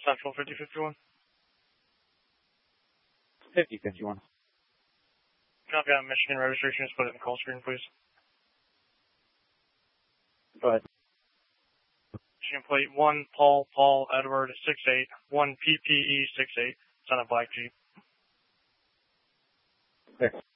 Central 5051. 5051. Copy on Michigan registration. Just put it in the call screen, please. Go ahead. Michigan plate 1 Paul Edward 68 1 PPE 68. It's on a black Jeep. There.